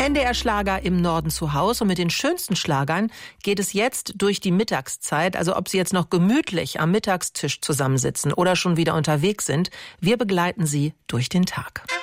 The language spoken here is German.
NDR Schlager im Norden zu Hause und mit den schönsten Schlagern geht es jetzt durch die Mittagszeit. Also ob Sie jetzt noch gemütlich am Mittagstisch zusammensitzen oder schon wieder unterwegs sind, wir begleiten Sie durch den Tag.